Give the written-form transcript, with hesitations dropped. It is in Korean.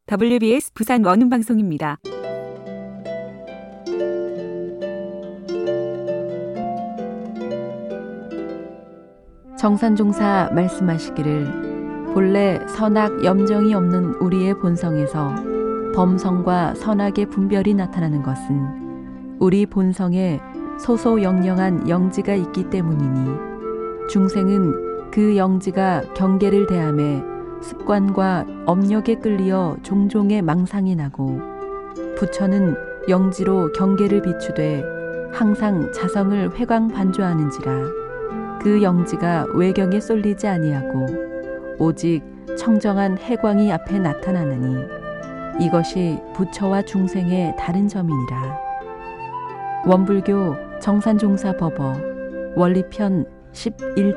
WBS 부산 원음방송입니다. 정산종사 말씀하시기를 본래 선악 염정이 없는 우리의 본성에서 범성과 선악의 분별이 나타나는 것은 우리 본성에 소소영령한 영지가 있기 때문이니 중생은 그 영지가 경계를 대함에 습관과 업력에 끌리어 종종의 망상이 나고 부처는 영지로 경계를 비추되 항상 자성을 회광반조하는지라 그 영지가 외경에 쏠리지 아니하고 오직 청정한 해광이 앞에 나타나느니 이것이 부처와 중생의 다른 점이니라. 원불교 정산종사법어 원리편 11